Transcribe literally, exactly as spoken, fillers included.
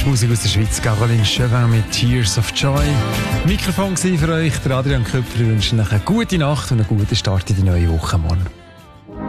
ist Musik aus der Schweiz. Caroline Chauvin mit Tears of Joy. Mikrofon war für euch, der Adrian Köpfler. Ich wünsche euch eine gute Nacht und einen guten Start in die neue Woche morgen.